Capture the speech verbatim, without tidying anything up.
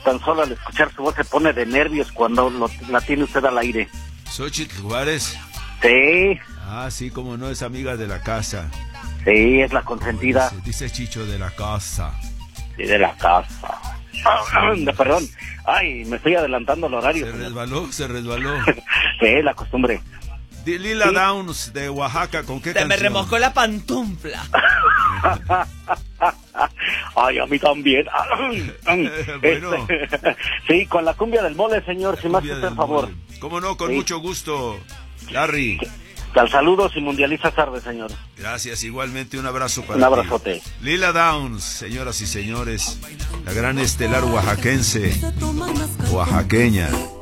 tan solo al escuchar su voz se pone de nervios cuando lo, la tiene usted al aire. ¿Xóchitl Juárez? Sí. Ah, sí, como no, es amiga de la casa. Sí, es la consentida. Dice, dice Chicho de la casa. Sí, de la casa. Ah, perdón. Ay, me estoy adelantando el horario. Se señor. resbaló, se resbaló. Sí, la costumbre. De Lila Sí. Downs de Oaxaca, ¿con qué Se canción? me remojó la pantufla. Ay, a mí también. Bueno. Este, sí, con la cumbia del mole, señor, si me hace Cumbia usted del favor. Mole. ¿Cómo no? Con Sí. mucho gusto, Larry. Al saludos y mundializa tarde, señor. Gracias, igualmente un abrazo para Un ti. abrazote. Lila Downs, señoras y señores, la gran estelar oaxaquense, oaxaqueña.